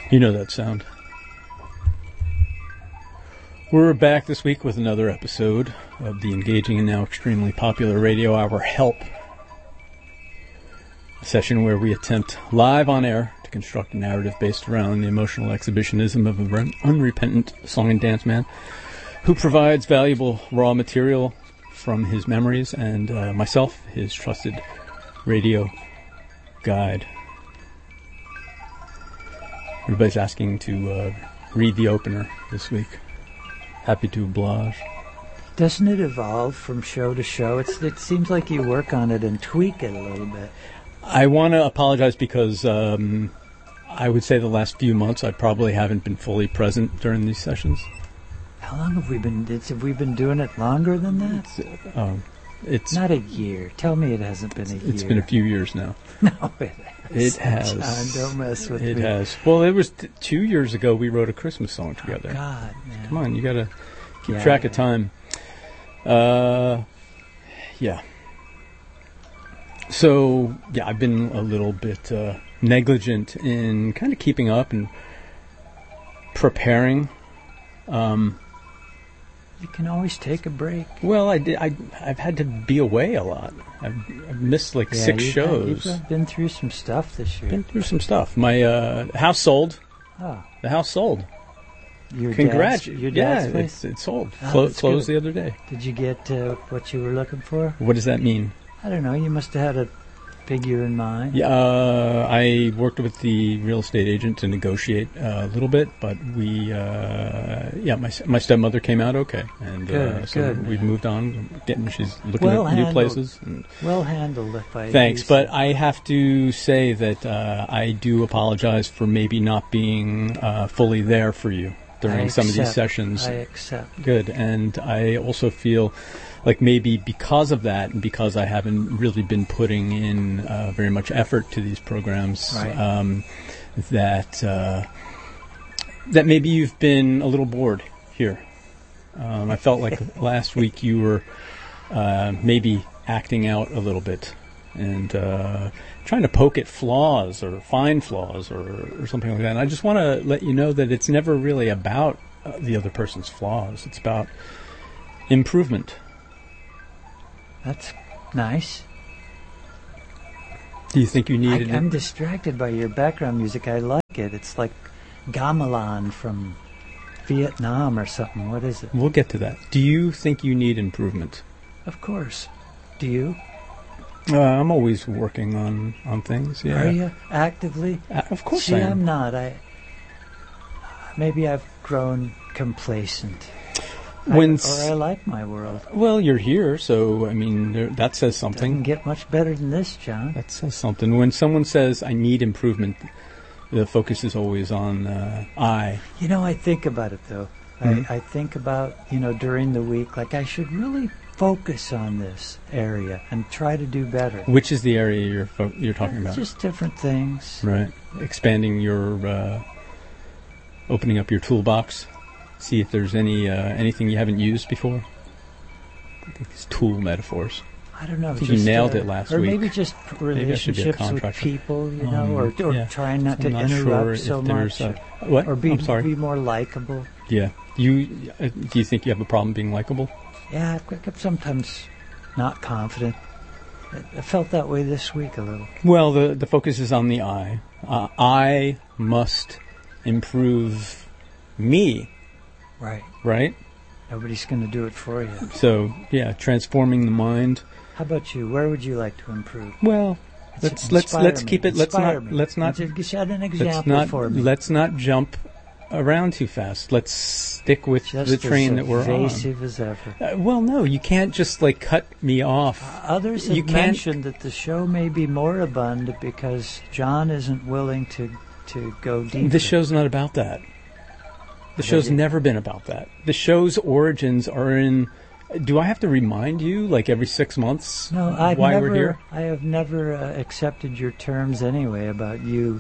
You know that sound. We're back this week with another episode of the engaging and now extremely popular radio hour Help, a session where we attempt live on air to construct a narrative based around the emotional exhibitionism of an unrepentant song and dance man who provides valuable raw material from his memories and myself, his trusted radio guide. Everybody's asking to read the opener this week. Happy to oblige. Doesn't it evolve from show to show? It seems like you work on it and tweak it a little bit. I want to apologize because I would say the last few months I probably haven't been fully present during these sessions. How long have we been? Have we been doing it longer than that? It's not a year. Tell me it hasn't been a year. It's been a few years now. No, it has. It has. John, don't mess with me. It has. Well, it was 2 years ago we wrote a Christmas song together. Oh, God, man. Come on, you got to keep track of time. Yeah. So, yeah, I've been a little bit negligent in kind of keeping up and preparing. You can always take a break. Well, I've had to be away a lot. I've missed like 6 shows. You've been through some stuff this year. Been through some stuff. My house sold. Oh. The house sold. Your dad's place? It sold. Oh, Closed the other day. Did you get what you were looking for? What does that mean? I don't know. You must have had a figure in mind. Yeah, I worked with the real estate agent to negotiate a little bit, but my stepmother came out okay, and good, we've moved on. She's looking at new places. And well handled, if I. Thanks, but I have to say that I do apologize for maybe not being fully there for you during some of these sessions. I accept. Good, and I also feel like maybe because of that, and because I haven't really been putting in very much effort to these programs, right. that maybe you've been a little bored here. I felt like last week you were maybe acting out a little bit and trying to poke at flaws or find flaws or something like that. And I just want to let you know that it's never really about the other person's flaws. It's about improvement. That's nice. Do you think you need it? I'm distracted by your background music. I like it. It's like gamelan from Vietnam or something. What is it? We'll get to that. Do you think you need improvement? Of course. Do you? I'm always working on things. Yeah. Are you actively? Of course See, I am. I'm not. Maybe I've grown complacent. Or I like my world. Well, you're here, so, I mean, that says something. Doesn't get much better than this, John. That says something. When someone says, I need improvement, the focus is always on I. You know, I think about it, though. Mm-hmm. I think about, during the week, like I should really focus on this area and try to do better. Which is the area you're talking about? Just different things. Right. Expanding your, opening up your toolbox. See if there's anything you haven't used before. I think these tool metaphors. I don't know. I think you nailed it last week. Or maybe just relationships with people, or trying not to interrupt so much. What? Or I'm sorry. Be more likable. Yeah. Do you think you have a problem being likable? Yeah, I'm sometimes not confident. I felt that way this week a little. Well, the focus is on the I. I must improve me. Right. Right? Nobody's going to do it for you. So, yeah, transforming the mind. How about you? Where would you like to improve? Well, let's keep it. Let's not set an example for me. Let's not jump around too fast. Let's stick with the train that we're on. Evasive as ever. Well, no, you can't just cut me off. Others have mentioned that the show may be moribund because John isn't willing to go deeper. The show's not about that. The show's never been about that. The show's origins are in... Do I have to remind you, every 6 months, why we're here? I have never accepted your terms anyway about you,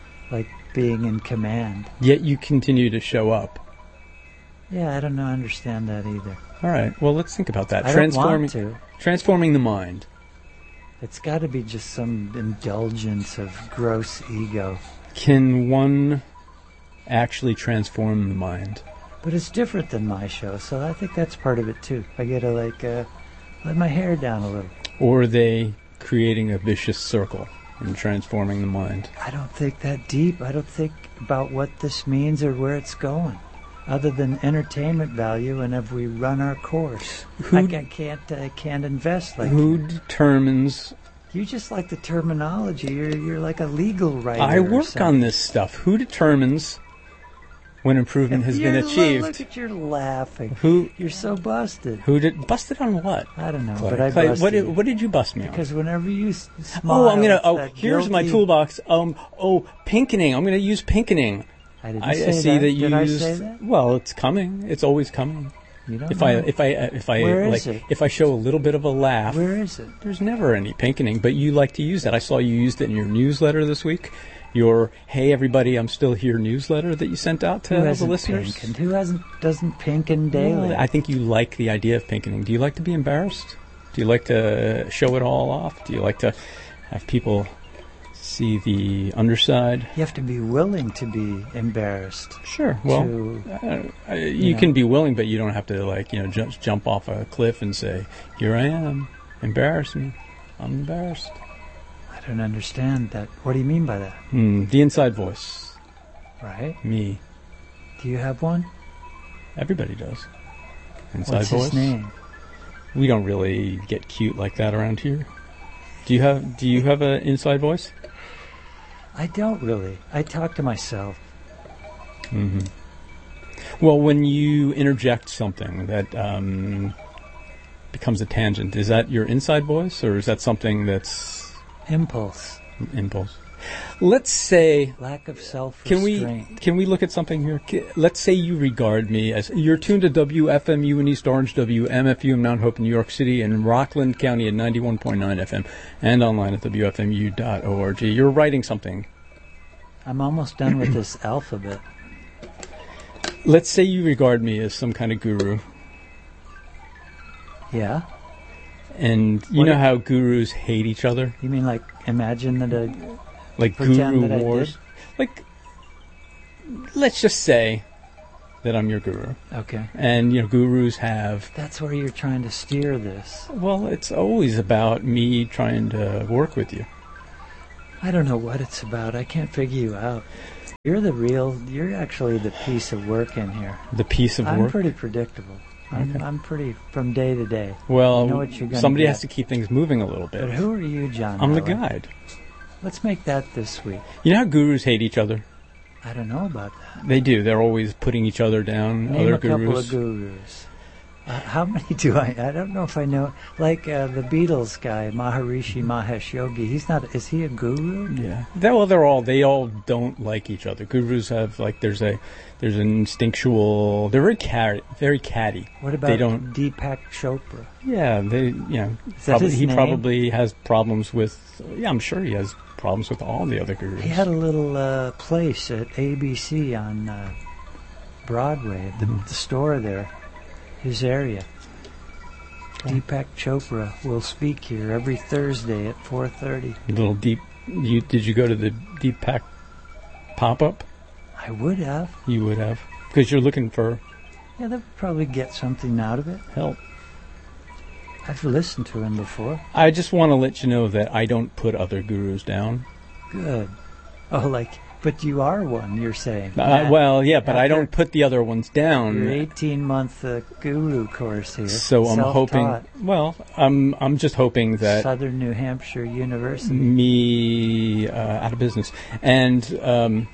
being in command. Yet you continue to show up. Yeah, I don't understand that either. All right, well, let's think about that. I don't want to. Transforming the mind. It's got to be just some indulgence of gross ego. Can one actually transform the mind. But it's different than my show, so I think that's part of it too. I get to let my hair down a little. Or are they creating a vicious circle and transforming the mind? I don't think that deep. I don't think about what this means or where it's going, other than entertainment value. And if we run our course, I can't invest like who you. determines? You just like the terminology. You're like a legal writer. I or work something. on this stuff. Who determines when improvement has been achieved? Look at you laughing. Who? You're so busted. Who did busted on what? I don't know, Clay, but I Clay, busted you. what did you bust me on? Because whenever you smile, here's my toolbox. Pinkening. I'm gonna use pinkening. I didn't I say see that. that you Did used. I say that? Well, it's coming. It's always coming. You don't If know. I Where is like it? if I show a little bit of a laugh, Where is it? there's never any pinkening. But you like to use that. I saw you used it in your newsletter this week. Your "Hey everybody, I'm still here" newsletter that you sent out to Who the hasn't listeners. pinkened? Who doesn't pinken daily? Well, I think you like the idea of pinkening. Do you like to be embarrassed? Do you like to show it all off? Do you like to have people see the underside? You have to be willing to be embarrassed. Sure. Well, you know. can be willing, but you don't have to jump off a cliff and say, "Here I am, embarrass me. I'm embarrassed." I don't understand that. What do you mean by that? The inside voice. Right? Me. Do you have one? Everybody does. Inside What's voice. his name? We don't really get cute like that around here. Do you have an inside voice? I don't really. I talk to myself. Mm-hmm. Well, when you interject something that becomes a tangent, is that your inside voice, or is that something that's Impulse. impulse? Let's say, Lack of can self-restraint. we look at something here? Let's say you regard me as, you're tuned to WFMU in East Orange, WMFU in Mount Hope in New York City, and Rockland County at 91.9 FM, and online at WFMU.org. You're writing something. I'm almost done with this alphabet. Let's say you regard me as some kind of guru. Yeah? And you know how gurus hate each other? You mean like imagine that Like pretend guru that I wars? did? Like, let's just say that I'm your guru. Okay. And, gurus have... That's where you're trying to steer this. Well, it's always about me trying to work with you. I don't know what it's about. I can't figure you out. You're actually the piece of work in here. The piece of I'm work? pretty predictable. Okay. I'm pretty from day to day. Well, I know what you're gonna somebody get. has to keep things moving a little bit. But who are you, John? I'm the Allen? guide. Let's make that this week. You know how gurus hate each other? I don't know about that. They do. They're always putting each other down. Name other a couple gurus. of gurus. How many do I don't know if I know. Like the Beatles guy, Maharishi Mahesh Yogi. Is he a guru? Yeah. They all don't like each other. Gurus have there's an instinctual. They're very catty. What about They don't. Deepak Chopra? Yeah, his name? probably has problems with. Yeah, I'm sure he has problems with all the other gurus. He had a little place at ABC on Broadway, at the store there, his area. Deepak Chopra will speak here every Thursday at 4:30. Little deep. Did you go to the Deepak pop-up? I would have. You would have, because you're looking for Yeah, they'll probably get something out of it. help. I've listened to him before. I just want to let you know that I don't put other gurus down. Good. Oh, but you are one, you're saying. Well, yeah, but I After don't put the other ones down. Your 18-month guru course here. So I'm hoping. Self-taught. Well, I'm just hoping that Southern New Hampshire University. me out of business, and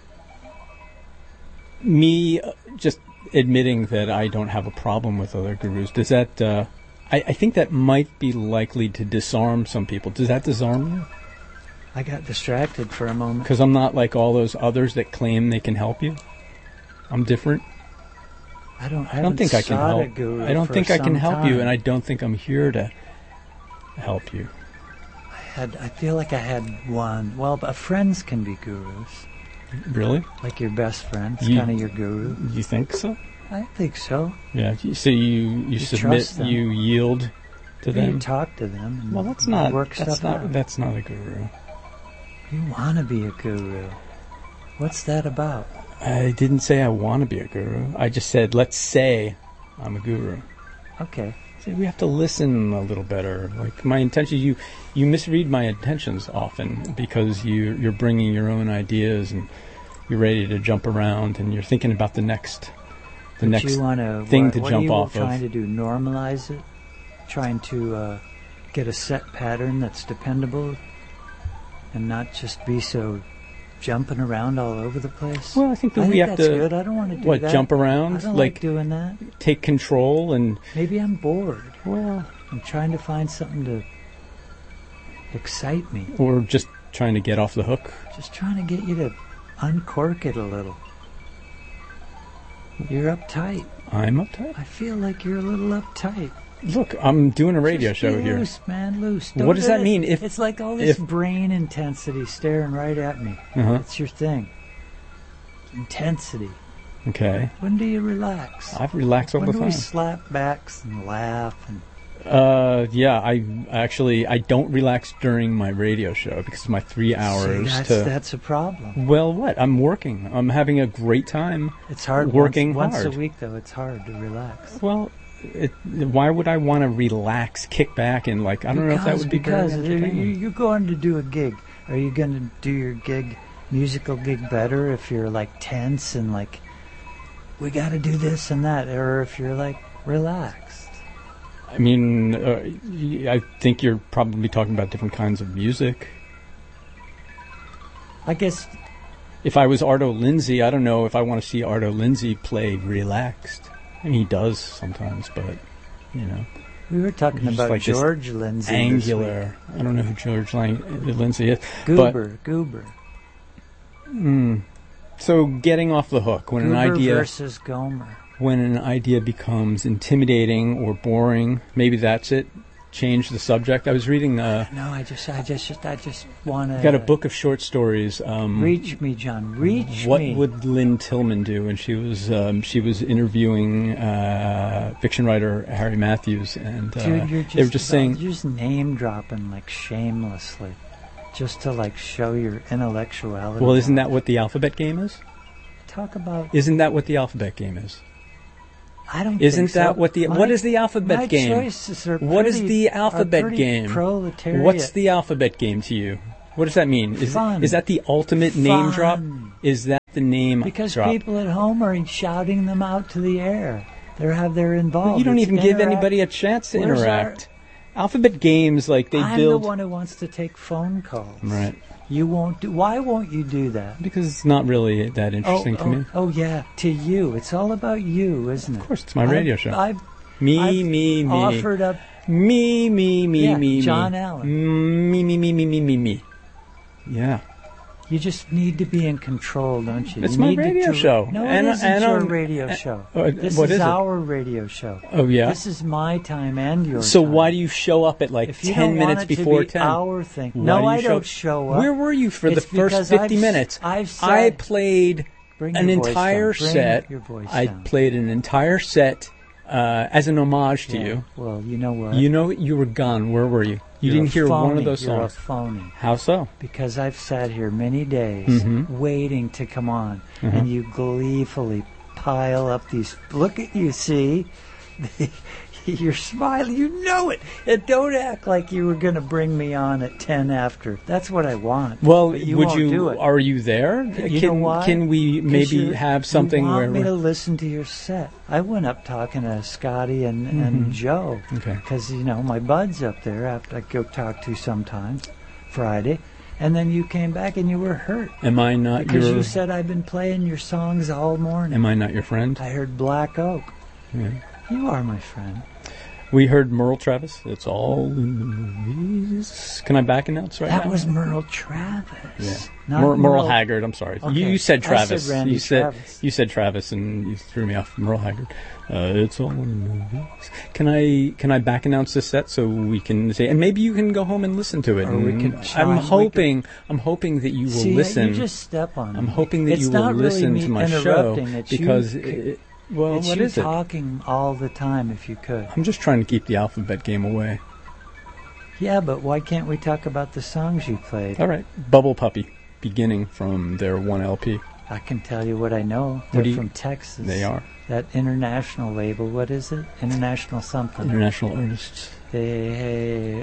me just admitting that I don't have a problem with other gurus. Does that? I think that might be likely to disarm some people. Does that disarm you? I got distracted for a moment. Because I'm not like all those others that claim they can help you. I'm different. I don't think I can help. I don't think I can help you, and I I don't think I'm here to help you. I feel like I had one. Well, but friends can be gurus. Really? Like your best friend's You- kind of your guru. You think so? I think so. Yeah. So you submit, trust them. you yield to You them. talk to them. And Well, that's not. work That's stuff not. out. That's not a guru. You want to be a guru. What's that about? I didn't say I want to be a guru. I just said, let's say I'm a guru. Okay. See, we have to listen a little better. Like my intention, you misread my intentions often because you're bringing your own ideas and you're ready to jump around and you're thinking about the next thing to jump off of. What are you trying to do? Normalize it? Trying to get a set pattern that's dependable and not just be so jumping around all over the place? Well, I think that we have that's to. Good. I don't want to do that. Jump around? I don't like doing that. Take control and. Maybe I'm bored. Well, I'm trying to find something to excite me. Or just trying to get off the hook. Just trying to get you to uncork it a little. You're uptight. I'm uptight? I feel like you're a little uptight. Look, I'm doing a radio just show here. Loose, man, loose. What does that mean? It's like all this brain intensity staring right at me. It's your thing. Intensity. Okay. When do you relax? I relax all the time. When do we slap backs and laugh and... yeah, I don't relax during my radio show because it's my 3 hours. That's a problem. Well, what? I'm working. I'm having a great time. It's hard. Working once hard. a week, though, it's hard to relax. Well, why would I want to relax, kick back, and I don't know if that would be because very entertaining. You're going to do a gig. Are you going to do your musical gig better if you're tense and we got to do this and that, or if you're relaxed? I mean, I think you're probably talking about different kinds of music. I guess. If I was Arto Lindsay, I don't know if I want to see Arto Lindsay play relaxed. I mean, he does sometimes, but, We were talking about George Lindsay. Angular. I don't know who George Lindsay is. Goober. So getting off the hook when Goober an idea versus Gomer. When an idea becomes intimidating or boring, maybe that's it. Change the subject. I was reading. No, I just want to. Got a book of short stories. Reach me, John. Reach what me. What would Lynn Tillman do? And she was interviewing fiction writer Harry Matthews, and Dude, they were just saying. You're just name dropping shamelessly, just to show your intellectuality. Well, isn't that what the alphabet game is? Talk about. Isn't that what the alphabet game is? I don't. Isn't think so. that what the? What is the alphabet game? My choices are what is the alphabet game? Proletariat. What's the alphabet game to you? What does that mean? Is that the ultimate name drop? Is that the name because drop? People at home are shouting them out to the air. They're involved. But you don't even give anybody a chance to interact. Alphabet games, they build. I'm the one who wants to take phone calls. Right. You won't do. Why won't you do that? Because it's not really that interesting to me. Oh yeah, to you. It's all about you, isn't it? Of course, it's my radio show. I've me. Offered up. Me. John Allen. Me. Yeah. You just need to be in control, don't you? It's my radio show. No, it isn't your radio show. This is our radio show. Oh, yeah? This is my time and your time. So why do you show up at 10 minutes before 10? Our thing. No, I don't show up. Where were you for the first 50 minutes? I played an entire set. I played an entire set as an homage to you. Well, you know what? You were gone. Where were you? You didn't hear one of those songs. You're a phony. How so? Because I've sat here many days waiting to come on, and you gleefully pile up these. Look at you, see? You're smiling. You know it. And don't act like you were going to bring me on at 10 after. That's what I want. Well, you won't do it. Are you there? You know why? Can we maybe have something you want where me to listen to your set? I went up talking to Scotty and Joe. Okay. Because, my bud's up there after I go talk to sometimes Friday. And then you came back and you were hurt. Am I not because you said I've been playing your songs all morning. Am I not your friend? I heard Black Oak. Yeah. You are my friend. We heard Merle Travis. It's all in the movies. Can I back announce right now? That was Merle Travis. Yeah. Not Merle Haggard. I'm sorry. Okay. You said Travis. I said Randy Travis. You said Travis, and you threw me off. Merle Haggard. It's all in the movies. Can I back announce this set so we can say, and maybe you can go home and listen to it. Or we can. I'm hoping that you will listen. You just step on. I'm hoping that you will listen to my show because. Well, it's what you is it? Talking all the time, if you could. I'm just trying to keep the alphabet game away. Yeah, but why can't we talk about the songs you played? All right. Bubble Puppy, beginning from their one LP. I can tell you what I know. What They're from Texas. They are. That international label, what is it? International something. International artists. They,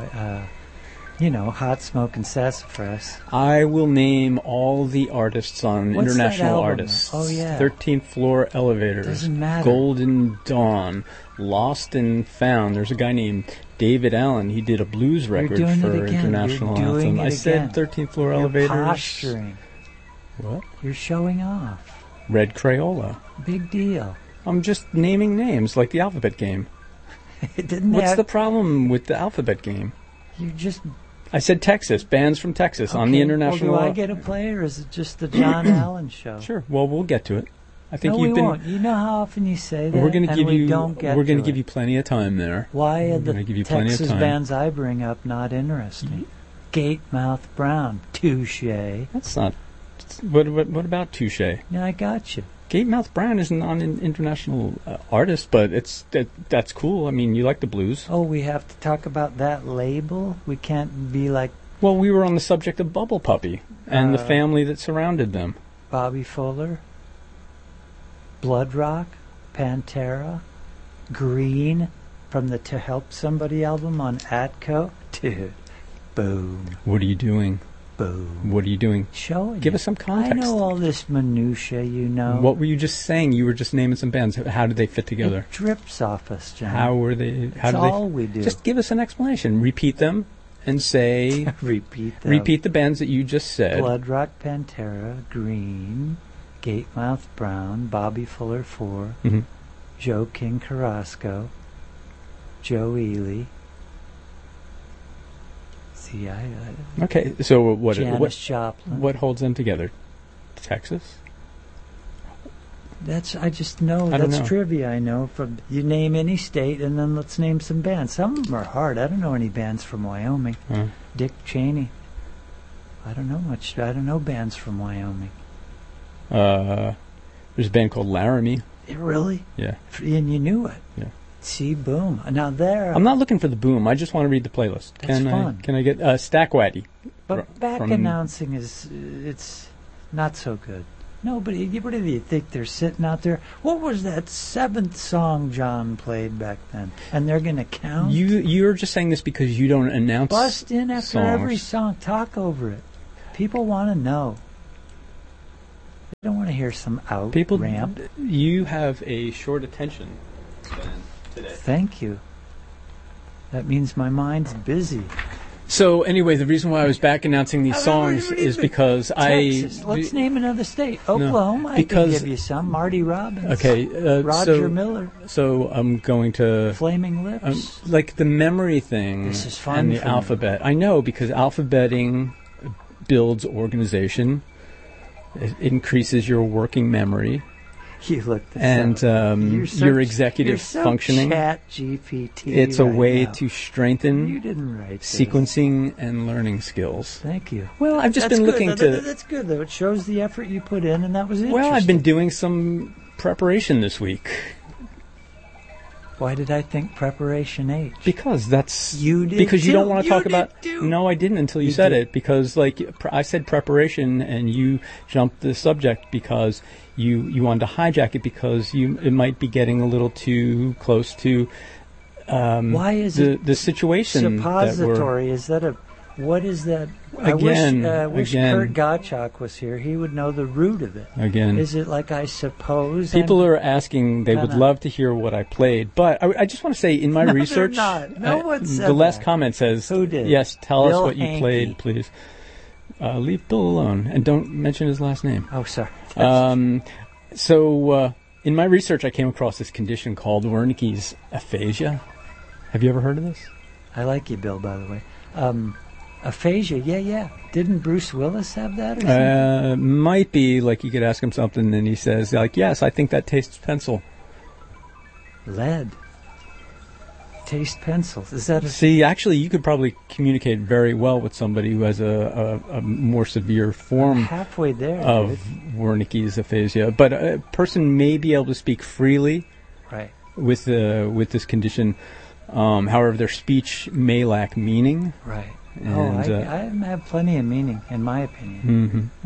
Hot Smoke and Sassafras. I will name all the artists on What's International that album? Artists. Oh, yeah. 13th Floor Elevators. Doesn't matter. Golden Dawn. Lost and Found. There's a guy named David Allen. He did a blues record doing it for again. International You're doing Anthem. it I said again. 13th Floor You're Elevators. posturing. What? You're showing off. Red Crayola. Big deal. I'm just naming names like the alphabet game. It didn't What's have, the problem with the alphabet game? You just... I said Texas, bands from Texas on the International. Well, do I get a play, or is it just the John Allen show? Sure. Well, we'll get to it. I think No, you've we been. won't. You know how often you say that, We're going to and give we you. don't get We're going to to give it. you plenty of time there. Why are We're the gonna give you plenty of Texas time. bands I bring up not interesting? Gatemouth Brown, Touche. That's not. What about Touche? Yeah, I got you. Gatemouth Brown isn't on an international artist, but that's cool. I mean, you like the blues. Oh, we have to talk about that label? We can't be like Well, we were on the subject of Bubble Puppy and the Uh, family that surrounded them. Bobby Fuller, Blood Rock, Pantera, Green from the To Help Somebody album on Atco. Dude, boom, What are you doing? boom. What are you doing? Showing Give you. us some context. I know all this minutia, you know. What were you just saying? You were just naming some bands. How did they fit together? It drips off us, John. How were they? How It's did all we do. Just give us an explanation. Repeat them and say. Repeat them. Repeat the bands that you just said. Blood Rock, Pantera, Green, Gatemouth Brown, Bobby Fuller 4, Hmm. Joe King Carrasco, Joe Ely. See, Okay, so what? Janis Joplin. What holds them together? Texas. I just know I don't that's know. trivia. I know from you name any state, and then let's name some bands. Some of them are hard. I don't know any bands from Wyoming. Dick Cheney. I don't know much. I don't know bands from Wyoming. There's a band called Laramie. Really? Yeah. And you knew it. Yeah. See, boom. Now there. I'm not looking for the boom. I just want to read the playlist. That's fun. Can I get Stackwaddy? But back announcing it's not so good. Nobody. What do you think they're sitting out there? What was that 7th song John played back then? And they're going to count. You're just saying this because you don't announce. Bust in after songs. every song. Talk over it. People want to know. They don't want to hear some out People, ramp. you have a short attention span today. Thank you. That means my mind's busy. So anyway, the reason why I was back announcing these songs is because Texas. Let's name another state. Oklahoma. I because- can give you some. Marty Robbins. Okay, Roger Miller. So I'm going to Flaming Lips. like the memory thing. This is fun and the for me. alphabet. I know because alphabeting builds organization. It increases your working memory You look this and up. your executive you're so functioning. Chat GPT. It's a right way now. to strengthen You didn't write this. sequencing and learning skills. Thank you. Well, I've just That's been good. looking That's good, though. It shows the effort you put in, and that was interesting. Well, I've been doing some preparation this week Why did I think preparation H? because that's You did because you too. don't want to You talk did about. too. No, I didn't until you You said did. it because I said preparation and you jumped the subject because you wanted to hijack it because it might be getting a little too close to Why is it the situation that we're. suppository? Is that a what is that? Again, I wish again. Kurt Gottschalk was here. He would know the root of it. Again. Is it like I suppose? People I'm- are asking; they would Kinda. love to hear what I played, but I just want to say, in my No, they're research, not. No one said the last that. comment says, Who did? "Yes, tell Bill us what you Hankey. played, please. Leave Bill alone, and don't mention his last name." Oh, sorry. So, in my research, I came across this condition called Wernicke's aphasia. Have you ever heard of this? I like you, Bill. By the way, aphasia. Yeah. Didn't Bruce Willis have that? Or something? Might be like you could ask him something, and he says, "Like, yes, I think that tastes pencil." Lead. Taste pencils. Is that a See, actually, you could probably communicate very well with somebody who has a more severe form halfway there? of dude. Wernicke's aphasia. But a person may be able to speak freely Right. with this condition. However, their speech may lack meaning. Right. And, I have plenty of meaning, in my opinion. Okay.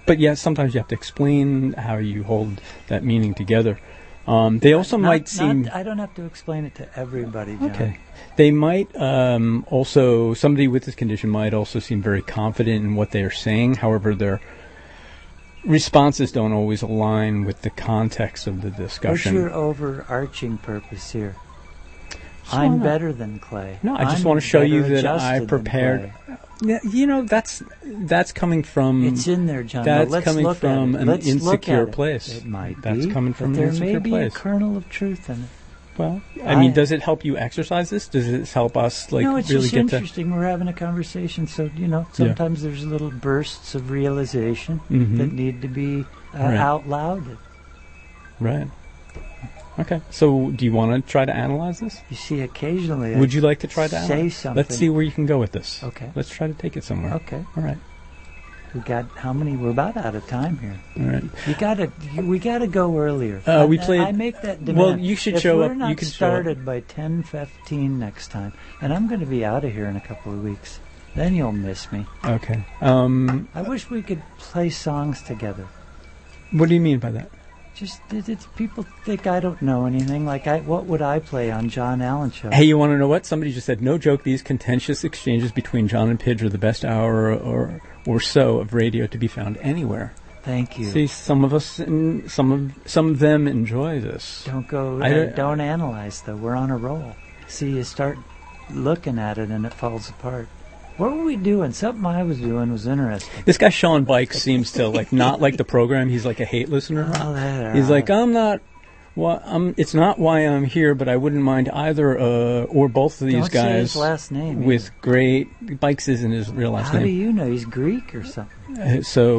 but yeah, sometimes you have to explain how you hold that meaning together. They also might seem... I don't have to explain it to everybody, John. Okay. They might also... Somebody with this condition might also seem very confident in what they are saying. However, their responses don't always align with the context of the discussion. What's your overarching purpose here? I'm better than Clay. No, I just want to show you that I prepared... Yeah, you know, that's coming from... It's in there, John. That's Let's coming look from at it. an Let's insecure look at place. It might that's be, coming from but an insecure there may be place. a kernel of truth in it. Well, I mean, does it help you exercise this? Does it help us, like, no, it's really just get interesting. We're having a conversation, so, you know, sometimes there's little bursts of realization that need to be out loud. Right. Okay. So, do you want to try to analyze this? You see, occasionally would you like to try to say something? Let's see where you can go with this. Okay. Let's try to take it somewhere. Okay. All right. We got how many? We're about out of time here. All right. We gotta go earlier. We played. I make that demand. Well, you should show up. If we're not you can started by 10:15 next time, and I'm going to be out of here in a couple of weeks. Then you'll miss me. Okay. I wish we could play songs together. What do you mean by that? Just it's people think I don't know anything. Like what would I play on John Allen show? Hey, you want to know what? Somebody just said, no joke, these contentious exchanges between John and Pidge are the best hour or so of radio to be found anywhere. Thank you. See, some of us, some of them enjoy this. Don't analyze though. We're on a roll. See, you start looking at it and it falls apart. What were we doing? Something I was doing was interesting. This guy Sean Bikes seems to not like the program. He's like a hate listener. He's like, I'm not. Well, it's not why I'm here, but I wouldn't mind either or both of these Don't guys. Say his last name with great Bikes isn't his real last name. How do you know he's Greek or something?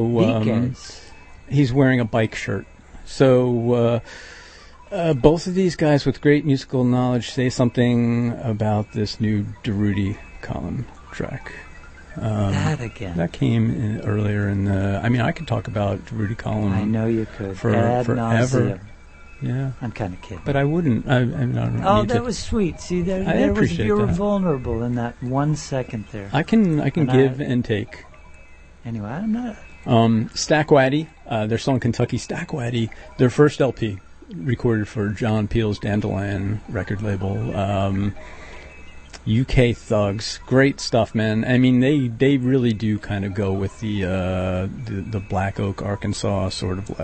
He's wearing a bike shirt. So both of these guys with great musical knowledge say something about this new Durruti column track. That again. That came in earlier in the... I mean, I could talk about Durruti column. I know you could. Forever. Nauseam. Yeah. I'm kind of kidding. But I wouldn't. I don't that was sweet. See, you were vulnerable in that 1 second there. I can give and take. Anyway, I'm not... Stackwaddy, their song Kentucky Stackwaddy, their first LP, recorded for John Peel's Dandelion record label. UK Thugs, great stuff, man. I mean, they really do kind of go with the Black Oak, Arkansas sort of